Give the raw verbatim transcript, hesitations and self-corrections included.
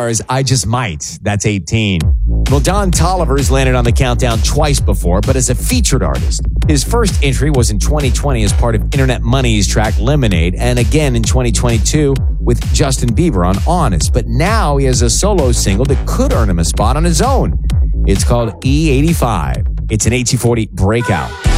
Star's I Just Might. That's eighteen. Well, Don Toliver's landed on the countdown twice before, but as a featured artist. His first entry was in twenty twenty as part of Internet Money's track Lemonade, and again in twenty twenty-two with Justin Bieber on Honest. But now he has a solo single that could earn him a spot on his own. It's called E eighty-five. It's an A T forty breakout.